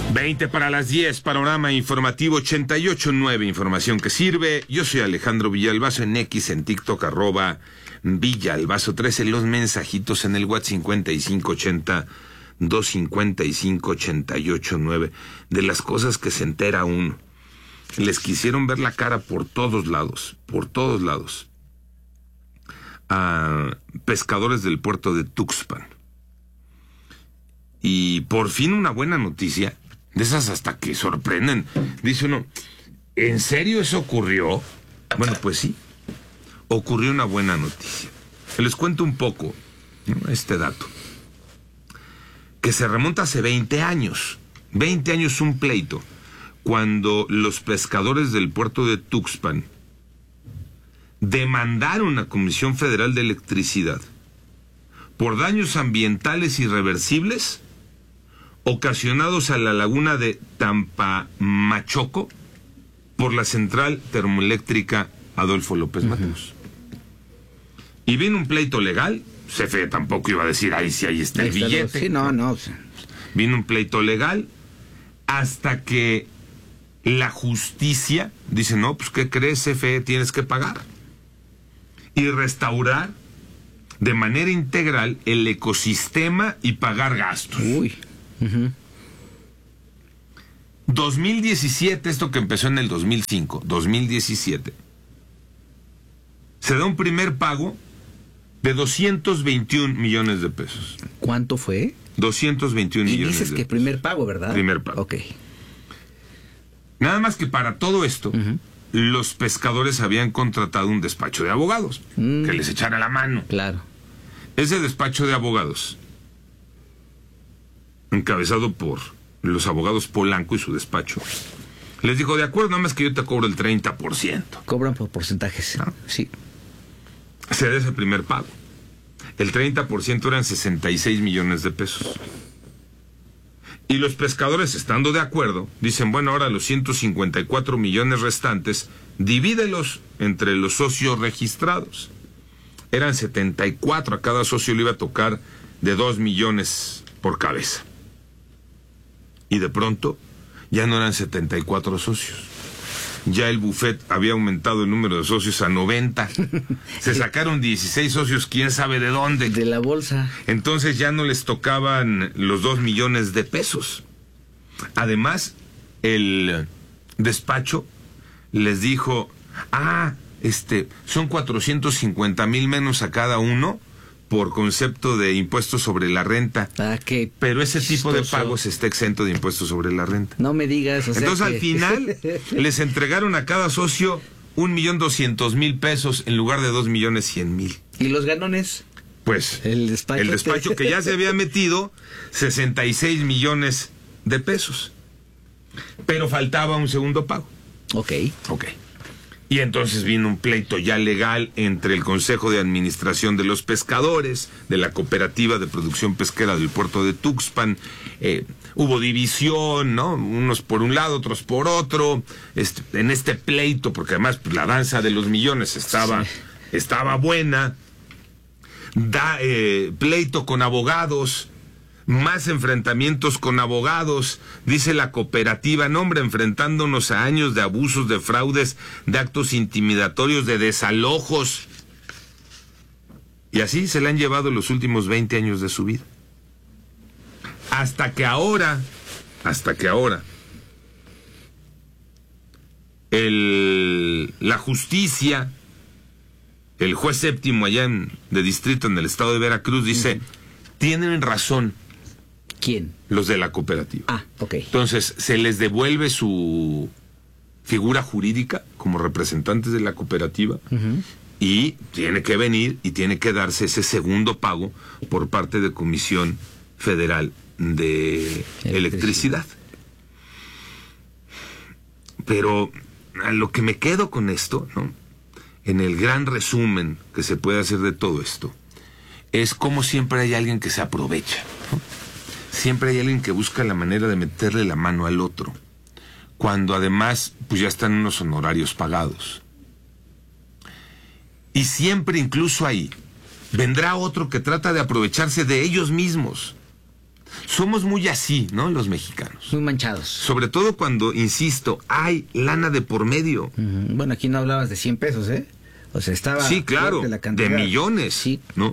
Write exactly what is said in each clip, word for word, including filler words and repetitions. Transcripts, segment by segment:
veinte para las diez, panorama informativo ochenta y ocho punto nueve, información que sirve. Yo soy Alejandro Villalbazo, en X, en TikTok, arroba Villalbazo trece, los mensajitos en el WhatsApp cincuenta y cinco ochenta, doscientos cincuenta y cinco, ochenta y ocho nueve, de las cosas que se entera uno. Les quisieron ver la cara por todos lados, por todos lados, a pescadores del puerto de Tuxpan. Y por fin una buena noticia, de esas hasta que sorprenden. Dice uno, ¿en serio eso ocurrió? Bueno, pues sí, ocurrió una buena noticia. Les cuento un poco, ¿no?, este dato, que se remonta hace veinte años. veinte años un pleito, cuando los pescadores del puerto de Tuxpan demandaron a Comisión Federal de Electricidad por daños ambientales irreversibles ocasionados a la laguna de Tampamachoco por la central termoeléctrica Adolfo López Mateos. Uh-huh. Y vino un pleito legal. C F E tampoco iba a decir, ahí sí, ahí está el billete. Sí, no, no. Vino un pleito legal hasta que la justicia dice, no, pues ¿qué crees, C F E? Tienes que pagar y restaurar de manera integral el ecosistema y pagar gastos. Uy. Uh-huh. dos mil diecisiete, esto que empezó en el dos mil cinco, dos mil diecisiete, se da un primer pago de doscientos veintiún millones de pesos. ¿Cuánto fue? doscientos veintiún y millones. Y dices que primer pago, ¿verdad? Primer pago. Ok. Nada más que para todo esto, uh-huh, los pescadores habían contratado un despacho de abogados, mm, que les echara la mano. Claro. Ese despacho de abogados, encabezado por los abogados Polanco y su despacho, les dijo, de acuerdo, nada más que yo te cobro el treinta por ciento. Cobran por porcentajes. ¿No? Sí. Se da ese primer pago. El treinta por ciento eran sesenta y seis millones de pesos. Y los pescadores, estando de acuerdo, dicen, bueno, ahora los ciento cincuenta y cuatro millones restantes, divídelos entre los socios registrados. Eran setenta y cuatro, a cada socio le iba a tocar de dos millones por cabeza. Y de pronto, ya no eran setenta y cuatro socios. Ya el buffet había aumentado el número de socios a noventa. Se sacaron dieciséis socios, quién sabe de dónde. De la bolsa. Entonces ya no les tocaban los dos millones de pesos. Además, el despacho les dijo, ah, este, son cuatrocientos cincuenta mil menos a cada uno por concepto de impuestos sobre la renta. Ah, qué pero ese tipo chistoso. de pagos está exento de impuestos sobre la renta. No me digas. O sea Entonces que... al final les entregaron a cada socio un millón doscientos mil pesos en lugar de dos millones cien mil. ¿Y los ganones? Pues el despacho, el despacho que ya se había metido sesenta y seis millones de pesos. Pero faltaba un segundo pago. Ok. Ok. Y entonces vino un pleito ya legal entre el Consejo de Administración de los Pescadores, de la Cooperativa de Producción Pesquera del Puerto de Tuxpan. Eh, hubo división, ¿no? Unos por un lado, otros por otro. Este, en este pleito, porque además pues, la danza de los millones estaba, sí. estaba buena. Da eh, pleito con abogados. Más enfrentamientos con abogados, dice la cooperativa, no hombre, enfrentándonos a años de abusos, de fraudes, de actos intimidatorios, de desalojos. Y así se le han llevado los últimos veinte años de su vida. Hasta que ahora, hasta que ahora, el, la justicia, el juez séptimo allá en, de distrito en el estado de Veracruz dice, uh-huh, tienen razón. ¿Quién? Los de la cooperativa. Ah, ok. Entonces, se les devuelve su figura jurídica como representantes de la cooperativa, uh-huh, y tiene que venir y tiene que darse ese segundo pago por parte de Comisión Federal de Electricidad. Electricidad. Pero a lo que me quedo con esto, ¿no?, en el gran resumen que se puede hacer de todo esto, es como siempre hay alguien que se aprovecha, ¿no? Siempre hay alguien que busca la manera de meterle la mano al otro, cuando además pues ya están unos honorarios pagados. Y siempre, incluso ahí, vendrá otro que trata de aprovecharse de ellos mismos. Somos muy así, ¿no? Los mexicanos. Muy manchados. Sobre todo cuando, insisto, hay lana de por medio. Uh-huh. Bueno, aquí no hablabas de cien pesos, ¿eh? O sea, estaba... Sí, claro, la cantidad. de millones, sí. ¿no?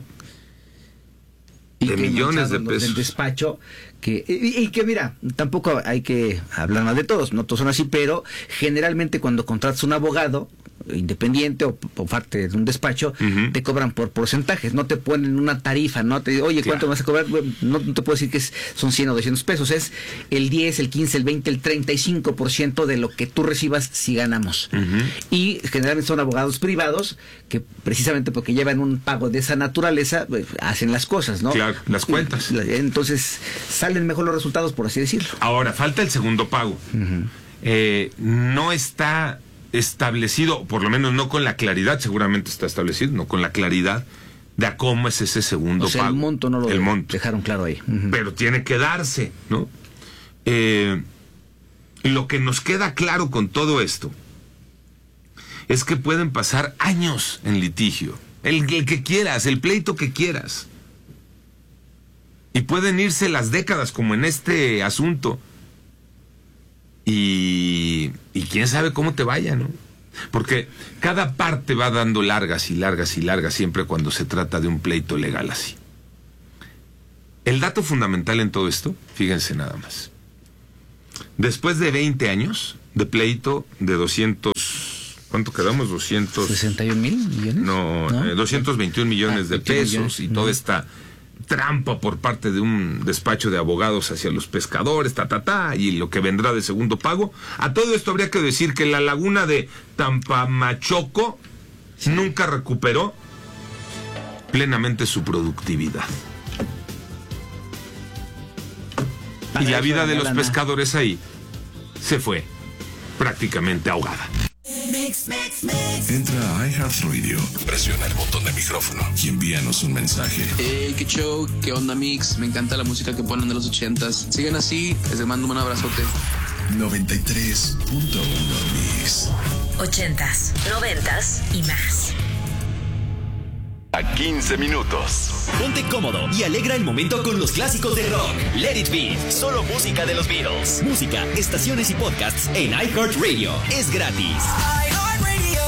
Y de que millones de los del pesos. despacho, que, y, y que mira, tampoco hay que hablar más de todos, no todos son así, pero generalmente cuando contratas un abogado independiente o por parte de un despacho, uh-huh. te cobran por porcentajes, no te ponen una tarifa, no te oye, ¿cuánto claro. vas a cobrar? No, no te puedo decir que es, son cien o doscientos pesos, es el diez, el quince, el veinte, el treinta y cinco por ciento de lo que tú recibas si ganamos. Uh-huh. Y generalmente son abogados privados que precisamente porque llevan un pago de esa naturaleza, pues, hacen las cosas, ¿no? Claro, las cuentas. Entonces salen mejor los resultados, por así decirlo. Ahora, falta el segundo pago. Uh-huh. Eh, no está establecido, por lo menos no con la claridad, seguramente está establecido, no con la claridad de a cómo es ese segundo o sea, pago. El monto no lo el monto. dejaron claro ahí. Uh-huh. Pero tiene que darse, ¿no? Eh, lo que nos queda claro con todo esto es que pueden pasar años en litigio, el, el que quieras, el pleito que quieras. Y pueden irse las décadas como en este asunto. Y, y quién sabe cómo te vaya, ¿no? Porque cada parte va dando largas y largas y largas siempre cuando se trata de un pleito legal así. El dato fundamental en todo esto, fíjense nada más. Después de veinte años de pleito de doscientos... ¿Cuánto quedamos? doscientos... ¿sesenta y un mil millones? No, ¿no? Eh, doscientos veintiún millones ah, de pesos millones. Y toda esta trampa por parte de un despacho de abogados hacia los pescadores, ta, ta, ta, y lo que vendrá de segundo pago. A todo esto habría que decir que la laguna de Tampamachoco sí. nunca recuperó plenamente su productividad. Ah, y la vida de los lana. pescadores ahí se fue prácticamente ahogada. Mix, mix, mix. Entra a iHeartRadio, presiona el botón de micrófono y envíanos un mensaje. Hey, qué show, qué onda Mix, me encanta la música que ponen de los ochentas. Sigan así, les mando un abrazote. noventa y tres punto uno Mix. Ochentas, noventas y más. A quince minutos. Ponte cómodo y alegra el momento con los clásicos de rock. Let It Be, solo música de los Beatles. Música, estaciones y podcasts en iHeartRadio. Es gratis. iHeartRadio.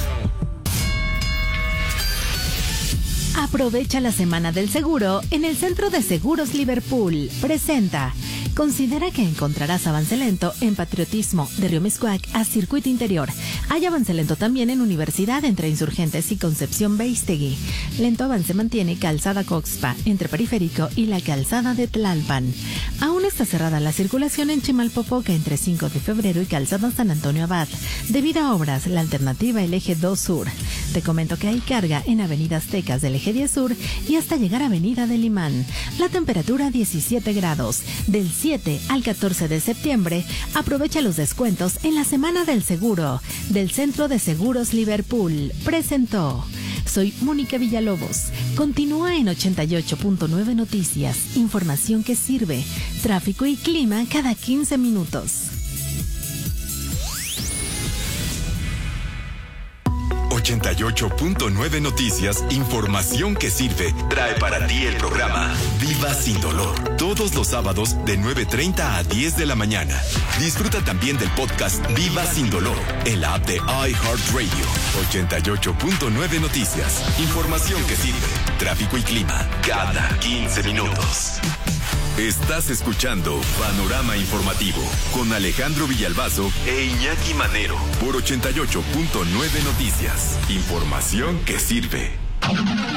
Aprovecha la Semana del Seguro en el Centro de Seguros Liverpool. Presenta. Considera que encontrarás avance lento en Patriotismo, de Río Miscuac a Circuito Interior. Hay avance lento también en Universidad entre Insurgentes y Concepción Beigstegui. Lento avance mantiene Calzada Coxpa entre Periférico y la Calzada de Tlalpan. Aún está cerrada la circulación en Chimalpopoca entre cinco de febrero y Calzada San Antonio Abad. Debido a obras, la alternativa el Eje dos Sur. Te comento que hay carga en Avenida Aztecas del Eje diez Sur y hasta llegar a Avenida del Imán. La temperatura diecisiete grados. Del siete al catorce de septiembre, aprovecha los descuentos en la Semana del Seguro del Centro de Seguros Liverpool. Presentó. Soy Mónica Villalobos. Continúa en ochenta y ocho punto nueve Noticias. Información que sirve. Tráfico y clima cada quince minutos. ochenta y ocho punto nueve Noticias, información que sirve, trae para ti el programa Viva Sin Dolor, todos los sábados de nueve treinta a diez de la mañana. Disfruta también del podcast Viva Sin Dolor en la app de iHeartRadio. ochenta y ocho punto nueve Noticias, información que sirve, tráfico y clima cada quince minutos. Estás escuchando Panorama Informativo con Alejandro Villalbazo e Iñaki Manero por ochenta y ocho punto nueve Noticias. Información que sirve.